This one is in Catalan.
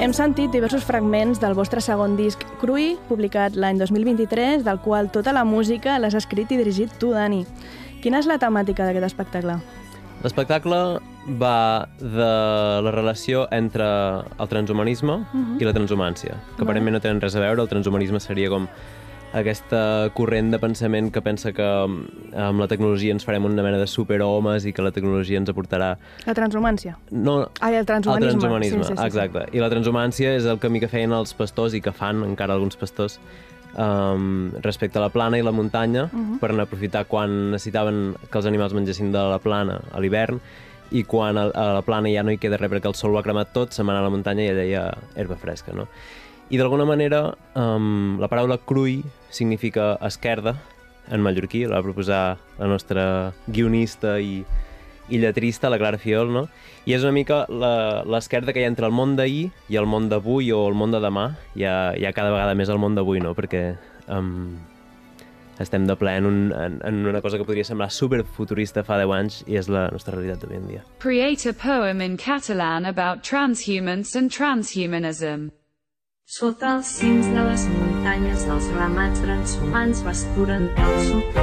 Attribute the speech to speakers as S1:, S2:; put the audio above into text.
S1: Hem sentit diversos fragments del vostre segon disc, Cruï, publicat l'any 2023, del qual tota la música l'has escrit i dirigit tu, Dani. Quina és la temàtica d'aquest espectacle?
S2: L'espectacle va de la relació entre el transhumanisme i la transhumància, que aparentment no tenen res a veure. El transhumanisme seria com aquesta corrent de pensament que pensa que amb la tecnologia ens farem una mena de superhomes i que la tecnologia ens aportarà...
S1: La transhumància?
S2: No,
S1: el transhumanisme.
S2: El transhumanisme,
S1: sí.
S2: exacte. I la transhumància és el camí que feien els pastors i que fan encara alguns pastors respecte a la plana i la muntanya per aprofitar quan necessitaven que els animals mengessin de la plana a l'hivern i quan a la plana ja no hi queda res perquè el sol ho ha cremat tot, se'n va anar a la muntanya i allà hi ha herba fresca, no? I d'alguna manera la paraula cruï significa esquerda en mallorquí, la va proposar la nostra guionista i lletrista, la Clara Fiol, no? I és una mica l'esquerda que hi ha entre el món d'ahir i el món d'avui o el món de demà. Hi ha cada vegada més el món d'avui, no? Perquè estem de ple en una cosa que podria semblar superfuturista fa 10 anys i és la nostra realitat d'avui en dia.
S3: Create a poem in Catalan about transhumance and transhumanism.
S4: Sota els cims de les muntanyes, els ramats transhumans pasturen el sud.